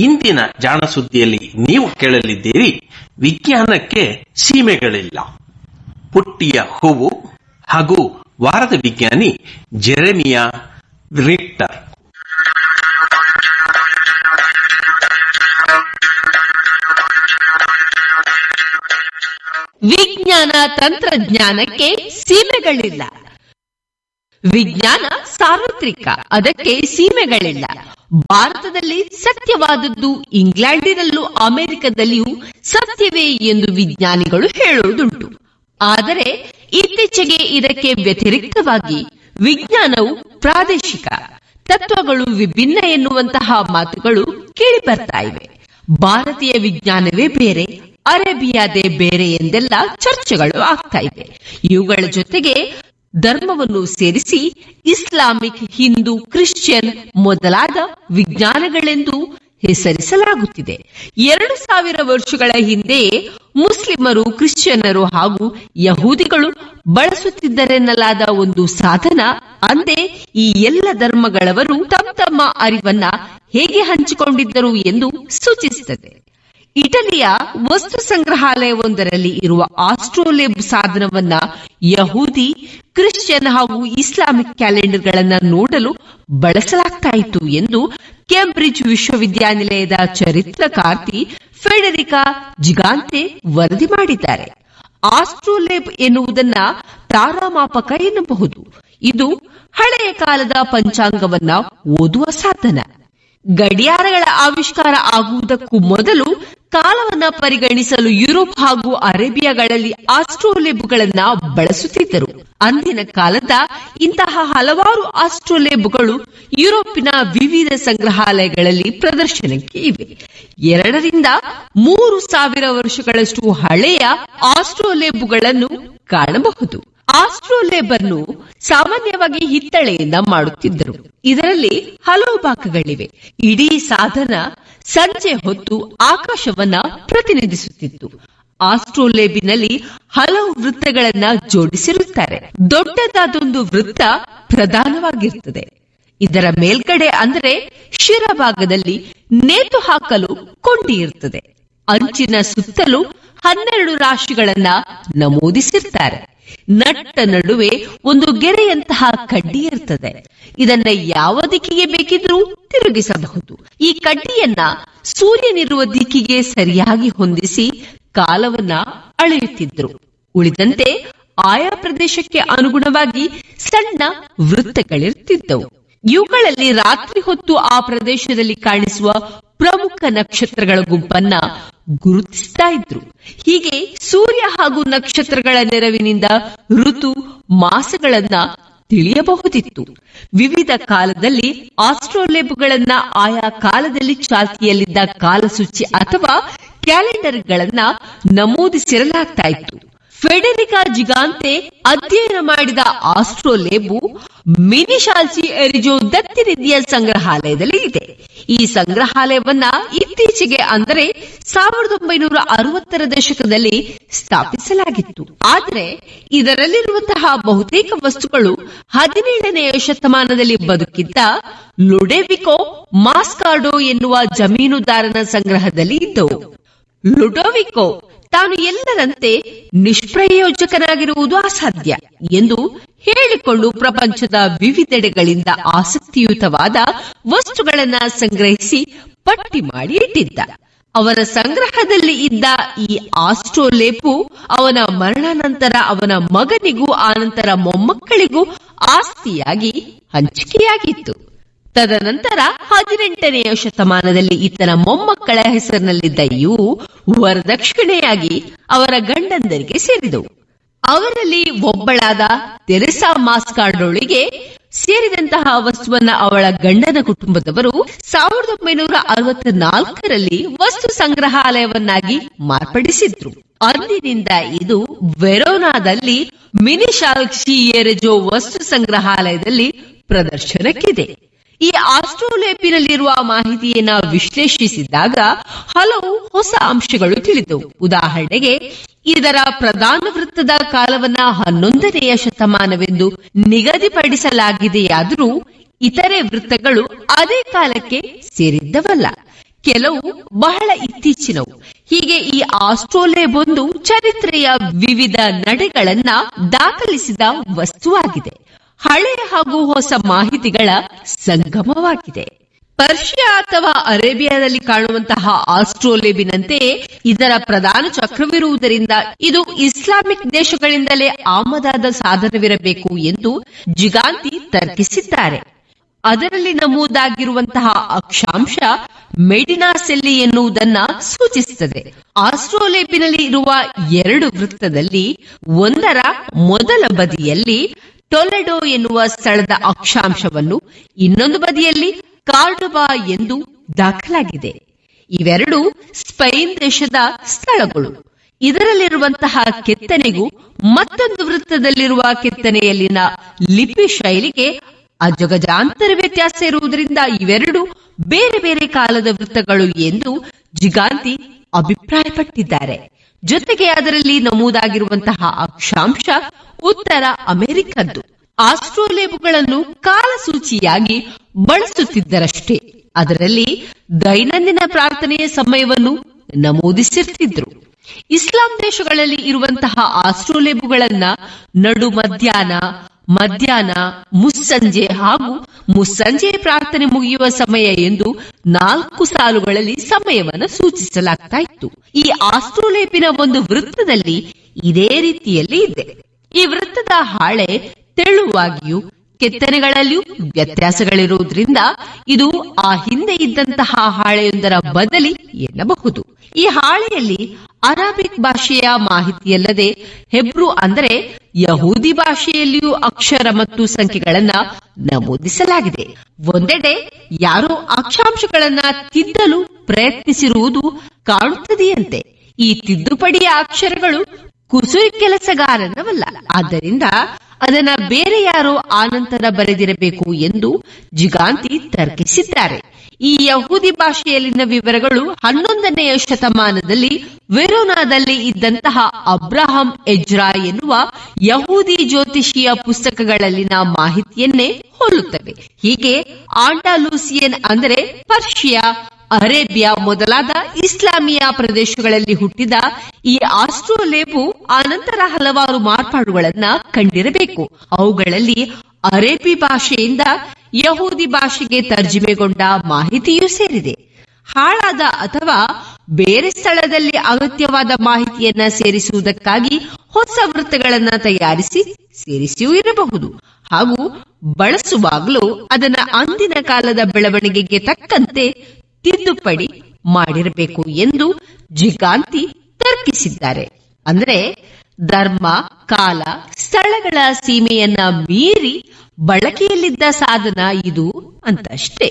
ಇಂದಿನ ಜಾಣ ಸುದ್ದಿಯಲ್ಲಿ ನೀವು ಕೇಳಲಿದ್ದೀರಿ, ವಿಜ್ಞಾನಕ್ಕೆ ಸೀಮೆಗಳಿಲ್ಲ, ಪುಟ್ಟಿಯ ಹೂವು ಹಾಗೂ ವಾರದ ವಿಜ್ಞಾನಿ ಜೆರೆಮಿಯಾ ರಿಕ್ಟರ್. ವಿಜ್ಞಾನ ತಂತ್ರಜ್ಞಾನಕ್ಕೆ ಸೀಮೆಗಳಿಲ್ಲ. ವಿಜ್ಞಾನ ಸಾರ್ವತ್ರಿಕ, ಅದಕ್ಕೆ ಸೀಮೆಗಳಿಲ್ಲ. ಭಾರತದಲ್ಲಿ ಸತ್ಯವಾದದ್ದು ಇಂಗ್ಲೆಂಡಿನಲ್ಲೂ ಅಮೆರಿಕದಲ್ಲಿಯೂ ಸತ್ಯವೇ ಎಂದು ವಿಜ್ಞಾನಿಗಳು ಹೇಳುವುದುಂಟು. ಆದರೆ ಇತ್ತೀಚೆಗೆ ಇದಕ್ಕೆ ವ್ಯತಿರಿಕ್ತವಾಗಿ ವಿಜ್ಞಾನವು ಪ್ರಾದೇಶಿಕ, ತತ್ವಗಳು ವಿಭಿನ್ನ ಎನ್ನುವಂತಹ ಮಾತುಗಳು ಕೇಳಿ ಬರ್ತಾ ಇವೆ. ಭಾರತೀಯ ವಿಜ್ಞಾನವೇ ಬೇರೆ, ಅರೇಬಿಯಾದೇ ಬೇರೆ ಎಂದೆಲ್ಲ ಚರ್ಚೆಗಳು ಆಗ್ತಾ ಇವೆ. ಇವುಗಳ ಜೊತೆಗೆ ಧರ್ಮವನ್ನು ಸೇರಿಸಿ ಇಸ್ಲಾಮಿಕ್, ಹಿಂದೂ, ಕ್ರಿಶ್ಚಿಯನ್ ಮೊದಲಾದ ವಿಜ್ಞಾನಗಳೆಂದು ಹೆಸರಿಸಲಾಗುತ್ತಿದೆ. 2000 ವರ್ಷಗಳ ಹಿಂದೆಯೇ ಮುಸ್ಲಿಮರು, ಕ್ರಿಶ್ಚಿಯನ್ನರು ಹಾಗೂ ಯಹೂದಿಗಳು ಬಳಸುತ್ತಿದ್ದರೆನ್ನಲಾದ ಒಂದು ಸಾಧನ ಅಂದೇ ಈ ಎಲ್ಲ ಧರ್ಮಗಳವರು ತಮ್ಮ ಅರಿವನ್ನ ಹೇಗೆ ಹಂಚಿಕೊಂಡಿದ್ದರು ಎಂದು ಸೂಚಿಸುತ್ತದೆ. ಇಟಲಿಯ ವಸ್ತು ಸಂಗ್ರಹಾಲಯವೊಂದರಲ್ಲಿ ಇರುವ ಆಸ್ಟ್ರೋಲೇಬ್ ಸಾಧನವನ್ನ ಯಹೂದಿ, ಕ್ರಿಶ್ಚಿಯನ್ ಹಾಗೂ ಇಸ್ಲಾಮಿಕ್ ಕ್ಯಾಲೆಂಡರ್ಗಳನ್ನ ನೋಡಲು ಬಳಸಲಾಗ್ತಾ ಇತ್ತು ಎಂದು ಕೇಂಬ್ರಿಡ್ಜ್ ವಿಶ್ವವಿದ್ಯಾನಿಲಯದ ಚರಿತ್ರಕಾರ್ತಿ ಫೆಡೆರಿಕಾ ಜಿಗಾಂತೆ ವರದಿ ಮಾಡಿದ್ದಾರೆ. ಆಸ್ಟ್ರೋಲೇಬ್ ಎನ್ನುವುದನ್ನ ತಾರಾಮಾಪಕ ಎನ್ನಬಹುದು. ಇದು ಹಳೆಯ ಕಾಲದ ಪಂಚಾಂಗವನ್ನ ಓದುವ ಸಾಧನ. ಗಡಿಯಾರಗಳ ಆವಿಷ್ಕಾರ ಆಗುವುದಕ್ಕೂ ಮೊದಲು ಕಾಲವನ್ನ ಪರಿಗಣಿಸಲು ಯುರೋಪ್ ಹಾಗೂ ಅರೇಬಿಯಾಗಳಲ್ಲಿ ಆಸ್ಟ್ರೋಲೇಬುಗಳನ್ನ ಬಳಸುತ್ತಿದ್ದರು. ಅಂದಿನ ಕಾಲದ ಇಂತಹ ಹಲವಾರು ಆಸ್ಟ್ರೋಲೇಬುಗಳು ಯುರೋಪಿನ ವಿವಿಧ ಸಂಗ್ರಹಾಲಯಗಳಲ್ಲಿ ಪ್ರದರ್ಶನಕ್ಕೆ ಇವೆ. 2,000-3,000 ವರ್ಷಗಳಷ್ಟು ಹಳೆಯ ಆಸ್ಟ್ರೋಲೇಬುಗಳನ್ನು ಕಾಣಬಹುದು. ಆಸ್ಟ್ರೋಲೇಬ್ ಅನ್ನು ಸಾಮಾನ್ಯವಾಗಿ ಹಿತ್ತಳೆಯಿಂದ ಮಾಡುತ್ತಿದ್ದರು. ಇದರಲ್ಲಿ ಹಲವು ಭಾಗಗಳಿವೆ. ಇಡೀ ಸಾಧನ ಸಂಜೆ ಹೊತ್ತು ಆಕಾಶವನ್ನ ಪ್ರತಿನಿಧಿಸುತ್ತಿತ್ತು. ಆಸ್ಟ್ರೋಲೇಬಿನಲ್ಲಿ ಹಲವು ವೃತ್ತಗಳನ್ನ ಜೋಡಿಸಿರುತ್ತಾರೆ. ದೊಡ್ಡದಾದೊಂದು ವೃತ್ತ ಪ್ರಧಾನವಾಗಿರುತ್ತದೆ. ಇದರ ಮೇಲ್ಗಡೆ ಅಂದರೆ ಶಿರಭಾಗದಲ್ಲಿ ನೇತು ಹಾಕಲು ಕೊಂಡಿ ಇರುತ್ತದೆ. ಅಂಚಿನ ಸುತ್ತಲೂ 12 ರಾಶಿಗಳನ್ನ ನಮೂದಿಸಿರ್ತಾರೆ. ನಟ್ಟ ನಡುವೆ ಒಂದು ಗೆರೆಯಂತಹ ಕಡ್ಡಿ ಇರ್ತದೆ. ಇದನ್ನ ಯಾವ ದಿಕ್ಕಿಗೆ ಬೇಕಿದ್ರೂ ತಿರುಗಿಸಬಹುದು. ಈ ಕಡ್ಡಿಯನ್ನ ಸೂರ್ಯನಿರುವ ದಿಕ್ಕಿಗೆ ಸರಿಯಾಗಿ ಹೊಂದಿಸಿ ಕಾಲವನ್ನ ಅಳೆಯುತ್ತಿದ್ರು. ಉಳಿದಂತೆ ಆಯಾ ಪ್ರದೇಶಕ್ಕೆ ಅನುಗುಣವಾಗಿ ಸಣ್ಣ ವೃತ್ತಗಳಿರುತ್ತಿದ್ದವು. ಇವುಗಳಲ್ಲಿ ರಾತ್ರಿ ಹೊತ್ತು ಆ ಪ್ರದೇಶದಲ್ಲಿ ಕಾಣಿಸುವ ಪ್ರಮುಖ ನಕ್ಷತ್ರಗಳ ಗುಂಪನ್ನ ಗುರುತಿಸ್ತಾ ಇದ್ರು. ಹೀಗೆ ಸೂರ್ಯ ಹಾಗೂ ನಕ್ಷತ್ರಗಳ ನೆರವಿನಿಂದ ಋತು ಮಾಸಗಳನ್ನ ತಿಳಿಯಬಹುದಿತ್ತು. ವಿವಿಧ ಕಾಲದಲ್ಲಿ ಆಸ್ಟ್ರೋಲೇಬುಗಳನ್ನ ಆಯಾ ಕಾಲದಲ್ಲಿ ಚಾಲ್ತಿಯಲ್ಲಿದ್ದ ಕಾಲಸೂಚಿ ಅಥವಾ ಕ್ಯಾಲೆಂಡರ್ಗಳನ್ನ ನಮೂದಿಸಿರಲಾಗ್ತಾ ಇತ್ತು. ಫೆಡೆರಿಕಾ ಜಿಗಾಂತೆ ಅಧ್ಯಯನ ಮಾಡಿದ ಆಸ್ಟ್ರೋಲೇಬು ಮಿನಿಶಾಲ್ಸಿ ಎರಿಜೋ ದತ್ತಿನಿಧಿಯ ಸಂಗ್ರಹಾಲಯದಲ್ಲಿ ಇದೆ. ಈ ಸಂಗ್ರಹಾಲಯವನ್ನ ಇತ್ತೀಚೆಗೆ ಅಂದರೆ 1960ರ ದಶಕದಲ್ಲಿ ಸ್ಥಾಪಿಸಲಾಗಿತ್ತು. ಆದರೆ ಇದರಲ್ಲಿರುವಂತಹ ಬಹುತೇಕ ವಸ್ತುಗಳು 17ನೇ ಶತಮಾನದಲ್ಲಿ ಬದುಕಿದ್ದ ಲುಡೋವಿಕೋ ಮಾಸ್ಕಾರ್ಡೋ ಎನ್ನುವ ಜಮೀನುದಾರನ ಸಂಗ್ರಹದಲ್ಲಿ ಇದ್ದವು. ಲುಡೋವಿಕೋ ತಾನು ಎಲ್ಲರಂತೆ ನಿಷ್ಪ್ರಯೋಜಕನಾಗಿರುವುದು ಅಸಾಧ್ಯ ಎಂದು ಹೇಳಿಕೊಂಡು ಪ್ರಪಂಚದ ವಿವಿಧೆಡೆಗಳಿಂದ ಆಸಕ್ತಿಯುತವಾದ ವಸ್ತುಗಳನ್ನ ಸಂಗ್ರಹಿಸಿ ಪಟ್ಟಿ ಮಾಡಿ ಇಟ್ಟಿದ್ದ. ಅವರ ಸಂಗ್ರಹದಲ್ಲಿ ಇದ್ದ ಈ ಆಸ್ಟ್ರೋಲೇಬು ಅವನ ಮರಣ ನಂತರ ಅವನ ಮಗನಿಗೂ ಆನಂತರ ಮೊಮ್ಮಕ್ಕಳಿಗೂ ಆಸ್ತಿಯಾಗಿ ಹಂಚಿಕೆಯಾಗಿತ್ತು. ತದನಂತರ 18ನೇ ಶತಮಾನದಲ್ಲಿ ಈತನ ಮೊಮ್ಮಕ್ಕಳ ಹೆಸರಿನಲ್ಲಿದ್ದ ಇವು ವರದಕ್ಷಿಣೆಯಾಗಿ ಅವರ ಗಂಡಂದರಿಗೆ ಸೇರಿದವು. ಅವರಲ್ಲಿ ಒಬ್ಬಳಾದ ತೆರೆಸಾ ಮಾಸ್ಕಾರ್ಡೋಳಿಗೆ ಸೇರಿದಂತಹ ವಸ್ತುವನ್ನ ಅವಳ ಗಂಡನ ಕುಟುಂಬದವರು 1964ರಲ್ಲಿ ವಸ್ತು ಸಂಗ್ರಹಾಲಯವನ್ನಾಗಿ ಮಾರ್ಪಡಿಸಿದ್ರು. ಅಂದಿನಿಂದ ಇದು ವೆರೋನಾದಲ್ಲಿ ಮಿನಿಶಾಲ್ಸಿ ಎರೆಜೋ ವಸ್ತು ಸಂಗ್ರಹಾಲಯದಲ್ಲಿ ಪ್ರದರ್ಶನಕ್ಕಿದೆ. ಈ ಆಸ್ಟ್ರೋಲೇಬಿನಲ್ಲಿರುವ ಮಾಹಿತಿಯನ್ನ ವಿಶ್ಲೇಷಿಸಿದಾಗ ಹಲವು ಹೊಸ ಅಂಶಗಳು ತಿಳಿದವು. ಉದಾಹರಣೆಗೆ ಇದರ ಪ್ರಧಾನ ವೃತ್ತದ ಕಾಲವನ್ನ 11ನೇ ಶತಮಾನವೆಂದು ನಿಗದಿಪಡಿಸಲಾಗಿದೆಯಾದರೂ ಇತರೆ ವೃತ್ತಗಳು ಅದೇ ಕಾಲಕ್ಕೆ ಸೇರಿದ್ದವಲ್ಲ. ಕೆಲವು ಬಹಳ ಇತ್ತೀಚಿನವು. ಹೀಗೆ ಈ ಆಸ್ಟ್ರೋಲೇಬ್ ಒಂದು ಚರಿತ್ರೆಯ ವಿವಿಧ ನಡೆಗಳನ್ನ ದಾಖಲಿಸಿದ ವಸ್ತುವಾಗಿದೆ. ಹಳೆ ಹಾಗೂ ಹೊಸ ಮಾಹಿತಿಗಳ ಸಂಗಮವಾಗಿದೆ. ಪರ್ಷಿಯಾ ಅಥವಾ ಅರೇಬಿಯಾದಲ್ಲಿ ಕಾಣುವಂತಹ ಆಸ್ಟ್ರೋಲೇಬಿನಂತೆಯೇ ಇದರ ಪ್ರಧಾನ ಚಕ್ರವಿರುವುದರಿಂದ ಇದು ಇಸ್ಲಾಮಿಕ್ ದೇಶಗಳಿಂದಲೇ ಆಮದಾದ ಸಾಧನವಿರಬೇಕು ಎಂದು ಜಿಗಾಂತಿ ತರ್ಕಿಸಿದ್ದಾರೆ. ಅದರಲ್ಲಿ ನಮೂದಾಗಿರುವಂತಹ ಅಕ್ಷಾಂಶ ಮೆಡಿನಾಸೆಲ್ಲಿ ಎನ್ನುವುದನ್ನ ಸೂಚಿಸುತ್ತದೆ. ಆಸ್ಟ್ರೋಲೇಬಿನಲ್ಲಿ ಇರುವ 2 ವೃತ್ತದಲ್ಲಿ ಒಂದರ ಮೊದಲ ಬದಿಯಲ್ಲಿ ಟೊಲೆಡೋ ಎನ್ನುವ ಸ್ಥಳದ ಅಕ್ಷಾಂಶವನ್ನು, ಇನ್ನೊಂದು ಬದಿಯಲ್ಲಿ ಕಾರ್ಡೊಬಾ ಎಂದು ದಾಖಲಾಗಿದೆ. ಇವೆರಡು ಸ್ಪೈನ್ ದೇಶದ ಸ್ಥಳಗಳು. ಇದರಲ್ಲಿರುವಂತಹ ಕೆತ್ತನೆಗೂ ಮತ್ತೊಂದು ವೃತ್ತದಲ್ಲಿರುವ ಕೆತ್ತನೆಯಲ್ಲಿನ ಲಿಪಿ ಶೈಲಿಗೆ ಅಜಗಜಾಂತರ ವ್ಯತ್ಯಾಸ ಇರುವುದರಿಂದ ಇವೆರಡು ಬೇರೆ ಬೇರೆ ಕಾಲದ ವೃತ್ತಗಳು ಎಂದು ಜಿಗಾಂತಿ ಅಭಿಪ್ರಾಯಪಟ್ಟಿದ್ದಾರೆ. ಜೊತೆಗೆ ಅದರಲ್ಲಿ ನಮೂದಾಗಿರುವಂತಹ ಅಕ್ಷಾಂಶ ಉತ್ತರ ಅಮೆರಿಕದ್ದು. ಆಸ್ಟ್ರೋಲೇಬುಗಳನ್ನು ಕಾಲಸೂಚಿಯಾಗಿ ಬಳಸುತ್ತಿದ್ದರಷ್ಟೇ, ಅದರಲ್ಲಿ ದೈನಂದಿನ ಪ್ರಾರ್ಥನೆಯ ಸಮಯವನ್ನು ನಮೂದಿಸಿರ್ತಿದ್ರು. ಇಸ್ಲಾಂ ದೇಶಗಳಲ್ಲಿ ಇರುವಂತಹ ಆಸ್ಟ್ರೋಲೇಬುಗಳನ್ನ ನಡು ಮಧ್ಯಾಹ್ನ, ಮುಸ್ಸಂಜೆ ಹಾಗೂ ಮುಸ್ಸಂಜೆ ಪ್ರಾರ್ಥನೆ ಮುಗಿಯುವ ಸಮಯ ಎಂದು 4 ಸಾಲುಗಳಲ್ಲಿ ಸಮಯವನ್ನು ಸೂಚಿಸಲಾಗ್ತಾ ಇತ್ತು. ಈ ಆಸ್ಟ್ರೋಲೇಬಿನ ಒಂದು ವೃತ್ತದಲ್ಲಿ ಇದೇ ರೀತಿಯಲ್ಲಿ ಇದೆ. ಈ ವೃತ್ತದ ಹಾಳೆ ತೆಳುವಾಗಿಯೂ ಕೆತ್ತನೆಗಳಲ್ಲಿಯೂ ವ್ಯತ್ಯಾಸಗಳಿರುವುದರಿಂದ ಇದು ಆ ಹಿಂದೆ ಇದ್ದಂತಹ ಹಾಳೆಯೊಂದರ ಬದಲಿ ಎನ್ನಬಹುದು. ಈ ಹಾಳೆಯಲ್ಲಿ ಅರಾಬಿಕ್ ಭಾಷೆಯ ಮಾಹಿತಿಯಲ್ಲದೆ ಹೆಬ್ರು ಅಂದರೆ ಯಹೂದಿ ಭಾಷೆಯಲ್ಲಿಯೂ ಅಕ್ಷರ ಮತ್ತು ಸಂಖ್ಯೆಗಳನ್ನ ನಮೂದಿಸಲಾಗಿದೆ. ಒಂದೆಡೆ ಯಾರೋ ಅಕ್ಷಾಂಶಗಳನ್ನ ತಿದ್ದಲು ಪ್ರಯತ್ನಿಸಿರುವುದು ಕಾಣುತ್ತದೆಯಂತೆ. ಈ ತಿದ್ದುಪಡಿಯ ಅಕ್ಷರಗಳು ಕುಸುರಿ ಕೆಲಸಗಾರನವಲ್ಲ, ಆದ್ದರಿಂದ ಅದನ್ನ ಬೇರೆ ಯಾರೋ ಆನಂತರ ಬರೆದಿರಬೇಕು ಎಂದು ಜಿಗಾಂತಿ ತರ್ಕಿಸಿದ್ದಾರೆ. ಈ ಯಹೂದಿ ಭಾಷೆಯಲ್ಲಿನ ವಿವರಗಳು 11ನೇ ಶತಮಾನದಲ್ಲಿ ವೆರೋನಾದಲ್ಲಿ ಇದ್ದಂತಹ ಅಬ್ರಹಾಂ ಎಜ್ರಾ ಎನ್ನುವ ಯಹೂದಿ ಜ್ಯೋತಿಷಿಯ ಪುಸ್ತಕಗಳಲ್ಲಿನ ಮಾಹಿತಿಯನ್ನೇ ಹೋಲುತ್ತವೆ. ಹೀಗೆ ಆಂಡಾಲೂಸಿಯನ್ ಅಂದರೆ ಪರ್ಷಿಯಾ, ಅರೇಬಿಯಾ ಮೊದಲಾದ ಇಸ್ಲಾಮಿಯಾ ಪ್ರದೇಶಗಳಲ್ಲಿ ಹುಟ್ಟಿದ ಈ ಆಸ್ಟ್ರೋಲೇಬು ಆನಂತರ ಹಲವಾರು ಮಾರ್ಪಾಡುಗಳನ್ನ ಕಂಡಿರಬೇಕು. ಅವುಗಳಲ್ಲಿ ಅರೇಬಿ ಭಾಷೆಯಿಂದ ಯಹೂದಿ ಭಾಷೆಗೆ ತರ್ಜುಮೆಗೊಂಡ ಮಾಹಿತಿಯೂ ಸೇರಿದೆ. ಹಾಳಾದ ಅಥವಾ ಬೇರೆ ಸ್ಥಳದಲ್ಲಿ ಅಗತ್ಯವಾದ ಮಾಹಿತಿಯನ್ನ ಸೇರಿಸುವುದಕ್ಕಾಗಿ ಹೊಸ ವೃತ್ತಗಳನ್ನ ತಯಾರಿಸಿ ಸೇರಿಸಿಯೂ ಇರಬಹುದು. ಹಾಗೂ ಬಳಸುವಾಗಲೂ ಅದನ್ನ ಅಂದಿನ ಕಾಲದ ಬೆಳವಣಿಗೆಗೆ ತಕ್ಕಂತೆ ತಿದ್ದುಪಡಿ ಮಾಡಿರಬೇಕು ಎಂದು ಜಿಗಾಂತಿ ತರ್ಕಿಸಿದ್ದಾರೆ. ಅಂದ್ರೆ ಧರ್ಮ, ಕಾಲ, ಸ್ಥಳಗಳ ಸೀಮೆಯನ್ನ ಮೀರಿ ಬಳಕೆಯಲ್ಲಿದ್ದ ಸಾಧನ ಇದು ಅಂತಷ್ಟೇ.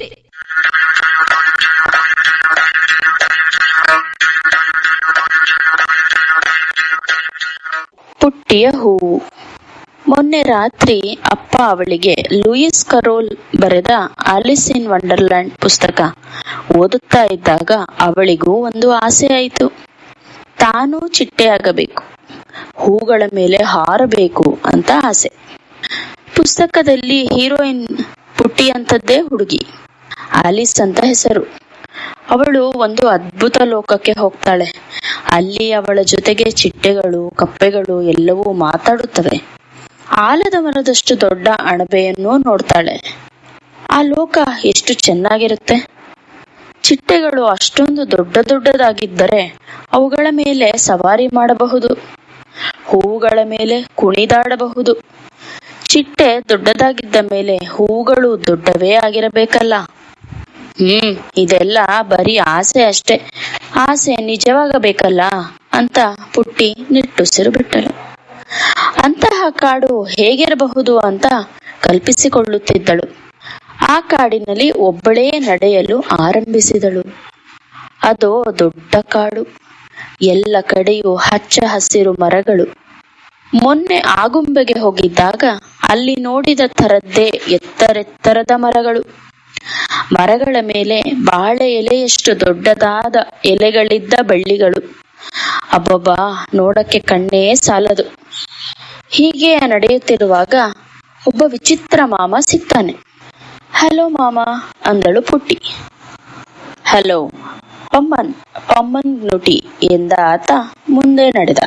ಪುಟ್ಟಿಯ ಹೂವು. ಮೊನ್ನೆ ರಾತ್ರಿ ಅಪ್ಪ ಅವಳಿಗೆ ಲೂಯಿಸ್ ಕರೋಲ್ ಬರೆದ ಆಲಿಸ್ ಇನ್ ವಂಡರ್ಲ್ಯಾಂಡ್ ಪುಸ್ತಕ ಓದುತ್ತಾ ಇದ್ದಾಗ ಅವಳಿಗೂ ಒಂದು ಆಸೆ ಆಯಿತು. ತಾನೂ ಚಿಟ್ಟೆಯಾಗಬೇಕು, ಹೂಗಳ ಮೇಲೆ ಹಾರಬೇಕು ಅಂತ ಆಸೆ. ಪುಸ್ತಕದಲ್ಲಿ ಹೀರೋಯಿನ್ ಪುಟ್ಟಿ ಅಂತದ್ದೇ ಹುಡುಗಿ, ಆಲಿಸ್ ಅಂತ ಹೆಸರು. ಅವಳು ಒಂದು ಅದ್ಭುತ ಲೋಕಕ್ಕೆ ಹೋಗ್ತಾಳೆ. ಅಲ್ಲಿ ಅವಳ ಜೊತೆಗೆ ಚಿಟ್ಟೆಗಳು, ಕಪ್ಪೆಗಳು ಎಲ್ಲವೂ ಮಾತಾಡುತ್ತವೆ. ಆಲದ ಮರದಷ್ಟು ದೊಡ್ಡ ಅಣಬೆಯನ್ನು ನೋಡ್ತಾಳೆ. ಆ ಲೋಕ ಎಷ್ಟು ಚೆನ್ನಾಗಿರುತ್ತೆ. ಚಿಟ್ಟೆಗಳು ಅಷ್ಟೊಂದು ದೊಡ್ಡದಾಗಿದ್ದರೆ ಅವುಗಳ ಮೇಲೆ ಸವಾರಿ ಮಾಡಬಹುದು, ಹೂವುಗಳ ಮೇಲೆ ಕುಣಿದಾಡಬಹುದು. ಚಿಟ್ಟೆ ದೊಡ್ಡದಾಗಿದ್ದ ಮೇಲೆ ಹೂವುಗಳು ದೊಡ್ಡವೇ ಆಗಿರಬೇಕಲ್ಲ. ಇದೆಲ್ಲ ಬರೀ ಆಸೆ ಅಷ್ಟೇ. ಆಸೆ ನಿಜವಾಗಬೇಕಲ್ಲ ಅಂತ ಪುಟ್ಟಿ ನಿಟ್ಟುಸಿರು ಬಿಟ್ಟಳು. ಅಂತಹ ಕಾಡು ಹೇಗಿರಬಹುದು ಅಂತ ಕಲ್ಪಿಸಿಕೊಳ್ಳುತ್ತಿದ್ದಳು. ಆ ಕಾಡಿನಲ್ಲಿ ಒಬ್ಬಳೇ ನಡೆಯಲು ಆರಂಭಿಸಿದಳು. ಅದೋ ದೊಡ್ಡ ಕಾಡು, ಎಲ್ಲ ಕಡೆಯೂ ಹಚ್ಚ ಹಸಿರು ಮರಗಳು. ಮೊನ್ನೆ ಆಗುಂಬೆಗೆ ಹೋಗಿದ್ದಾಗ ಅಲ್ಲಿ ನೋಡಿದ ಥರದ್ದೇ ಎತ್ತರೆತ್ತರದ ಮರಗಳು. ಮರಗಳ ಮೇಲೆ ಬಾಳೆ ಎಲೆಯಷ್ಟು ದೊಡ್ಡದಾದ ಎಲೆಗಳಿದ್ದ ಬಳ್ಳಿಗಳು. ಅಬ್ಬಬ್ಬಾ, ನೋಡಕ್ಕೆ ಕಣ್ಣೇ ಸಾಲದು. ಹೀಗೆ ನಡೆಯುತ್ತಿರುವಾಗ ಒಬ್ಬ ವಿಚಿತ್ರ ಮಾಮ ಸಿಗ್ತಾನೆ. ಹಲೋ ಮಾಮ ಅಂದಳು ಪುಟ್ಟಿ. ಹಲೋ, ಪಮ್ಮನ್ ಪಮ್ಮನ್ ನುಟಿ ಎಂದ ಆತ ಮುಂದೆ ನಡೆದ.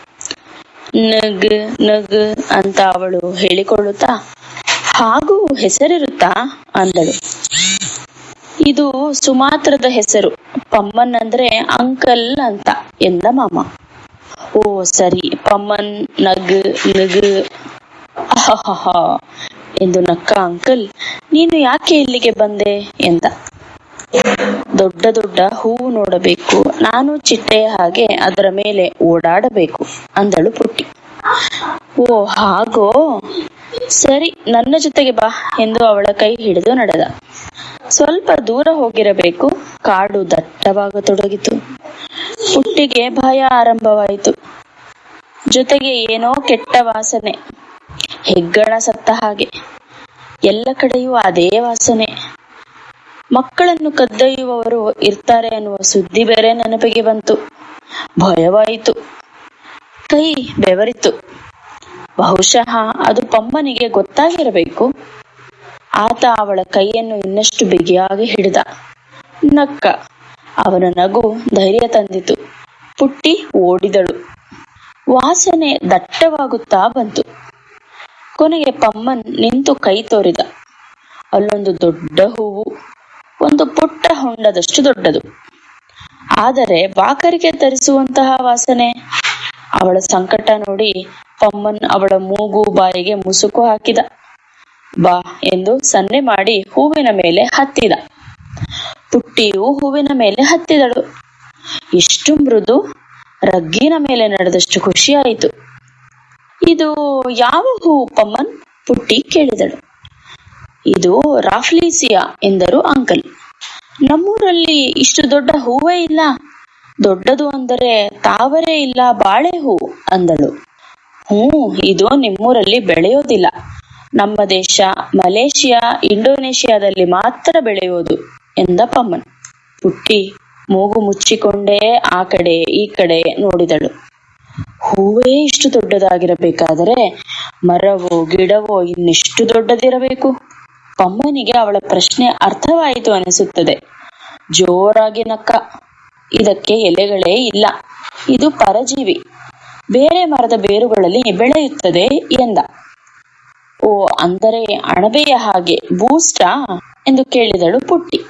ನಗ್ ನಗ್ ಅಂತ ಅವಳು ಹೇಳಿಕೊಳ್ಳುತ್ತಾ, ಹಾಗೂ ಹೆಸರಿರುತ್ತಾ ಅಂದಳು. ಇದು ಸುಮಾತ್ರದ ಹೆಸರು, ಪಮ್ಮನ್ ಅಂದ್ರೆ ಅಂಕಲ್ ಅಂತ ಎಂದ ಮಾಮ. ಓ ಸರಿ, ಪಮ್ಮನ್ ನಗ್ ನಗ್. ಅಹಹ ಎಂದು ನಕ್ಕ ಅಂಕಲ್. ನೀನು ಯಾಕೆ ಇಲ್ಲಿಗೆ ಬಂದೆ ಎಂದ. ದೊಡ್ಡ ದೊಡ್ಡ ಹೂವು ನೋಡಬೇಕು, ನಾನು ಚಿಟ್ಟೆಯ ಹಾಗೆ ಅದರ ಮೇಲೆ ಓಡಾಡಬೇಕು ಅಂದಳು ಪುಟ್ಟಿ. ಓ ಹಾಗೋ, ಸರಿ ನನ್ನ ಜೊತೆಗೆ ಬಾ ಎಂದು ಅವಳ ಕೈ ಹಿಡಿದು ನಡೆದ. ಸ್ವಲ್ಪ ದೂರ ಹೋಗಿರಬೇಕು, ಕಾಡು ದಟ್ಟವಾಗತೊಡಗಿತು. ಪುಟ್ಟಿಗೆ ಭಯ ಆರಂಭವಾಯಿತು. ಜೊತೆಗೆ ಏನೋ ಕೆಟ್ಟ ವಾಸನೆ, ಹೆಗ್ಗಣ ಸತ್ತ ಹಾಗೆ. ಎಲ್ಲ ಕಡೆಯೂ ಅದೇ ವಾಸನೆ. ಮಕ್ಕಳನ್ನು ಕದ್ದೊಯ್ಯುವವರು ಇರ್ತಾರೆ ಅನ್ನುವ ಸುದ್ದಿ ಬೇರೆ ನೆನಪಿಗೆ ಬಂತು. ಭಯವಾಯಿತು, ಕೈ ಬೆವರಿತು. ಬಹುಶಃ ಅದು ಪಮ್ಮನಿಗೆ ಗೊತ್ತಾಗಿರಬೇಕು. ಆತ ಅವಳ ಕೈಯನ್ನು ಇನ್ನಷ್ಟು ಬಿಗಿಯಾಗಿ ಹಿಡಿದ, ನಕ್ಕ. ಅವನ ನಗು ಧೈರ್ಯ ತಂದಿತು. ಪುಟ್ಟಿ ಓಡಿದಳು. ವಾಸನೆ ದಟ್ಟವಾಗುತ್ತಾ ಬಂತು. ಕೊನೆಗೆ ಪಮ್ಮನ್ ನಿಂತು ಕೈ ತೋರಿದ. ಅಲ್ಲೊಂದು ದೊಡ್ಡ ಹೂವು, ಒಂದು ಪುಟ್ಟ ಹೊಂಡದಷ್ಟು ದೊಡ್ಡದು. ಆದರೆ ವಾಕರಿಕೆ ತರಿಸುವಂತಹ ವಾಸನೆ. ಅವಳ ಸಂಕಟ ನೋಡಿ ಪಮ್ಮನ್ ಅವಳ ಮೂಗು ಬಾಯಿಗೆ ಮುಸುಕು ಹಾಕಿದ. ಬಾ ಎಂದು ಸನ್ನೆ ಮಾಡಿ ಹೂವಿನ ಮೇಲೆ ಹತ್ತಿದ. ಪುಟ್ಟಿಯು ಹೂವಿನ ಮೇಲೆ ಹತ್ತಿದಳು. ಎಷ್ಟು ಮೃದು, ರಗ್ಗಿನ ಮೇಲೆ ನಡೆದಷ್ಟು ಖುಷಿಯಾಯಿತು. ಇದು ಯಾವ ಹೂವು ಪಮ್ಮನ್? ಪುಟ್ಟಿ ಕೇಳಿದಳು. ಇದು ರಾಫ್ಲೀಸಿಯಾ ಎಂದರು ಅಂಕಲ್. ನಮ್ಮೂರಲ್ಲಿ ಇಷ್ಟು ದೊಡ್ಡ ಹೂವೇ ಇಲ್ಲ. ದೊಡ್ಡದು ಅಂದರೆ ತಾವರೆ ಇಲ್ಲ ಬಾಳೆ ಹೂ ಅಂದಳು. ಇದು ನಿಮ್ಮೂರಲ್ಲಿ ಬೆಳೆಯೋದಿಲ್ಲ. ನಮ್ಮ ದೇಶ ಮಲೇಷಿಯಾ, ಇಂಡೋನೇಷಿಯಾದಲ್ಲಿ ಮಾತ್ರ ಬೆಳೆಯೋದು ಎಂದ ಪಮ್ಮನ್. ಪುಟ್ಟಿ ಮೂಗು ಮುಚ್ಚಿಕೊಂಡೇ ಆ ಕಡೆ ಈ ಕಡೆ ನೋಡಿದಳು. ಹೂವೇ ಇಷ್ಟು ದೊಡ್ಡದಾಗಿರಬೇಕಾದರೆ ಮರವೋ ಗಿಡವೋ ಇನ್ನೆಷ್ಟು ದೊಡ್ಡದಿರಬೇಕು? ಪಮ್ಮನಿಗೆ ಅವಳ ಪ್ರಶ್ನೆ ಅರ್ಥವಾಯಿತು ಅನಿಸುತ್ತದೆ. ಜೋರಾಗಿ ನಕ್ಕ. ಇದಕ್ಕೆ ಎಲೆಗಳೇ ಇಲ್ಲ, ಇದು ಪರಜೀವಿ, ಬೇರೆ ಮರದ ಬೇರುಗಳಲ್ಲಿ ಬೆಳೆಯುತ್ತದೆ ಎಂದ. ಓ, ಅಂದರೆ ಅಣಬೆಯ ಹಾಗೆ ಬೂಸ್ಟಾ ಎಂದು ಕೇಳಿದಳು ಪುಟ್ಟಿ.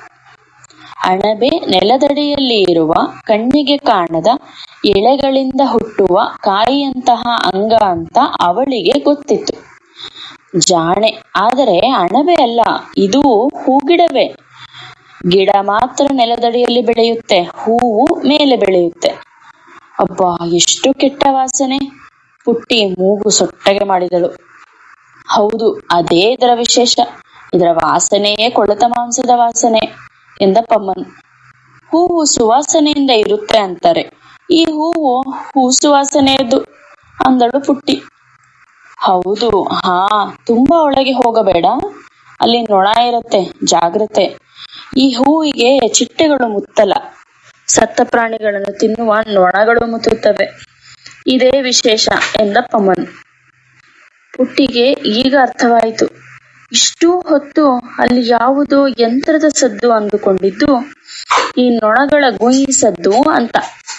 ಅಣಬೆ ನೆಲದಡಿಯಲ್ಲಿ ಇರುವ ಕಣ್ಣಿಗೆ ಕಾಣದ ಎಳೆಗಳಿಂದ ಹುಟ್ಟುವ ಕಾಯಿಯಂತಹ ಅಂಗ ಅಂತ ಅವಳಿಗೆ ಗೊತ್ತಿತ್ತು. ಜಾಣೆ. ಆದರೆ ಅಣಬೆ ಅಲ್ಲ, ಇದು ಹೂಗಿಡವೇ. ಗಿಡ ಮಾತ್ರ ನೆಲದಡಿಯಲ್ಲಿ ಬೆಳೆಯುತ್ತೆ, ಹೂವು ಮೇಲೆ ಬೆಳೆಯುತ್ತೆ. ಅಬ್ಬಾ, ಎಷ್ಟು ಕೆಟ್ಟ ವಾಸನೆ! ಪುಟ್ಟಿ ಮೂಗು ಸೊಟ್ಟಗೆ ಮಾಡಿದಳು. ಹೌದು, ಅದೇ ಇದರ ವಿಶೇಷ. ಇದರ ವಾಸನೆಯೇ ಕೊಳೆತ ಮಾಂಸದ ವಾಸನೆ ಎಂದ ಪಮ್ಮನ್. ಹೂವು ಸುವಾಸನೆಯಿಂದ ಇರುತ್ತೆ ಅಂತಾರೆ, ಈ ಹೂವು ಸುವಾಸನೆಯದ್ದು ಅಂದಳು ಪುಟ್ಟಿ. ಹೌದು, ತುಂಬಾ ಒಳಗೆ ಹೋಗಬೇಡ, ಅಲ್ಲಿ ನೊಣ ಇರತ್ತೆ, ಜಾಗ್ರತೆ. ಈ ಹೂವಿಗೆ ಚಿಟ್ಟೆಗಳು ಮುತ್ತಲ್ಲ, ಸತ್ತ ಪ್ರಾಣಿಗಳನ್ನು ತಿನ್ನುವ ನೊಣಗಳು ಮುತ್ತುತ್ತವೆ. ಇದೇ ವಿಶೇಷ ಎಂದ ಪಮ್ಮನ್. ಪುಟ್ಟಿಗೆ ಈಗ ಅರ್ಥವಾಯಿತು. ಇಷ್ಟೂ ಹೊತ್ತು ಅಲ್ಲಿ ಯಾವುದೋ ಯಂತ್ರದ ಸದ್ದು ಅಂದುಕೊಂಡಿದ್ದು ಈ ನೊಣಗಳ ಗುಂಯಿ ಸದ್ದು ಅಂತ.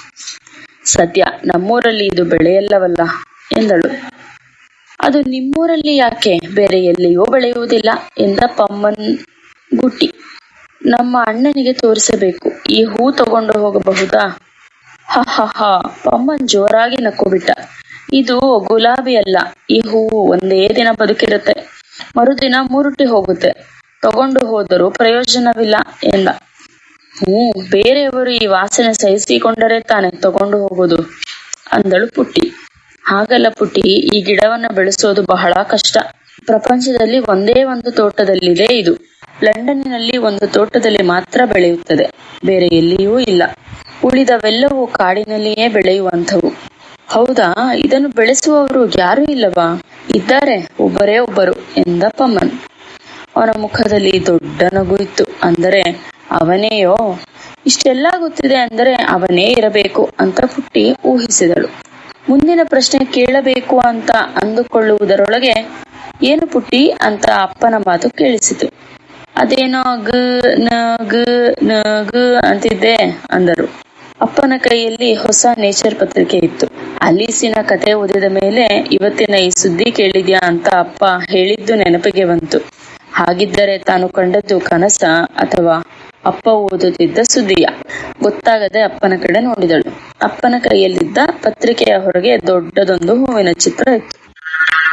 ಸದ್ಯ ನಮ್ಮೂರಲ್ಲಿ ಇದು ಬೆಳೆಯಲ್ಲವಲ್ಲ ಎಂದಳು. ಅದು ನಿಮ್ಮೂರಲ್ಲಿ ಯಾಕೆ, ಬೇರೆ ಎಲ್ಲಿಯೂ ಬೆಳೆಯುವುದಿಲ್ಲ ಎಂದ ಪಮ್ಮನ್ ಗುಟ್ಟಿ. ನಮ್ಮ ಅಣ್ಣನಿಗೆ ತೋರಿಸಬೇಕು, ಈ ಹೂ ತಗೊಂಡು ಹೋಗಬಹುದಾ? ಹ. ಪಮ್ಮನ್ ಜೋರಾಗಿ ನಕ್ಕು ಬಿಟ್ಟ. ಇದು ಗುಲಾಬಿ ಅಲ್ಲ, ಈ ಹೂವು ಒಂದೇ ದಿನ ಬದುಕಿರುತ್ತೆ, ಮರುದಿನ ಮುರುಟಿ ಹೋಗುತ್ತೆ, ತಗೊಂಡು ಹೋದರೂ ಪ್ರಯೋಜನವಿಲ್ಲ ಎಂದ. ಬೇರೆಯವರು ಈ ವಾಸನೆ ಸಹಿಸಿಕೊಂಡರೆ ತಾನೆ ತಗೊಂಡು ಹೋಗೋದು ಅಂದಳು ಪುಟ್ಟಿ. ಹಾಗಲ್ಲ ಪುಟ್ಟಿ, ಈ ಗಿಡವನ್ನ ಬೆಳೆಸೋದು ಬಹಳ ಕಷ್ಟ. ಪ್ರಪಂಚದಲ್ಲಿ ಒಂದೇ ಒಂದು ತೋಟದಲ್ಲಿದೆ ಇದು. ಲಂಡನ್ನಿನಲ್ಲಿ ಒಂದು ತೋಟದಲ್ಲಿ ಮಾತ್ರ ಬೆಳೆಯುತ್ತದೆ, ಬೇರೆ ಎಲ್ಲಿಯೂ ಇಲ್ಲ. ಉಳಿದವೆಲ್ಲವೂ ಕಾಡಿನಲ್ಲಿಯೇ ಬೆಳೆಯುವಂಥವು. ಹೌದಾ, ಇದನ್ನು ಬೆಳೆಸುವವರು ಯಾರೂ ಇಲ್ಲವಾ? ಇದ್ದಾರೆ, ಒಬ್ಬರೇ ಒಬ್ಬರು ಎಂದ ಪಮ್ಮನ್. ಅವನ ಮುಖದಲ್ಲಿ ದೊಡ್ಡ ನಗು ಇತ್ತು. ಅಂದರೆ ಅವನೇಯೋ? ಇಷ್ಟೆಲ್ಲ ಗೊತ್ತಿದೆ ಅಂದರೆ ಅವನೇ ಇರಬೇಕು ಅಂತ ಪುಟ್ಟಿ ಊಹಿಸಿದಳು. ಮುಂದಿನ ಪ್ರಶ್ನೆ ಕೇಳಬೇಕು ಅಂತ ಅಂದುಕೊಳ್ಳುವುದರೊಳಗೆ ಏನು ಪುಟ್ಟಿ ಅಂತ ಅಪ್ಪನ ಮಾತು ಕೇಳಿಸಿತು. ಅದೇನೋ ಗ ನ ಗ ನ ಗ ಅಂತಿದ್ದೆ ಅಂದರು. ಅಪ್ಪನ ಕೈಯಲ್ಲಿ ಹೊಸ ನೇಚರ್ ಪತ್ರಿಕೆ ಇತ್ತು. ಅಲೀಸಿನ ಕತೆ ಓದಿದ ಮೇಲೆ ಇವತ್ತಿನ ಈ ಸುದ್ದಿ ಕೇಳಿದ್ಯಾ ಅಂತ ಅಪ್ಪ ಹೇಳಿದ್ದು ನೆನಪಿಗೆ ಬಂತು. ಹಾಗಿದ್ದರೆ ತಾನು ಕಂಡದ್ದು ಕನಸ ಅಥವಾ ಅಪ್ಪ ಓದುತ್ತಿದ್ದ ಸುದ್ದಿಯ? ಗೊತ್ತಾಗದೆ ಅಪ್ಪನ ಕಡೆ ನೋಡಿದಳು. ಅಪ್ಪನ ಕೈಯಲ್ಲಿದ್ದ ಪತ್ರಿಕೆಯ ಹೊರಗೆ ದೊಡ್ಡದೊಂದು ಹೂವಿನ ಚಿತ್ರ ಇತ್ತು.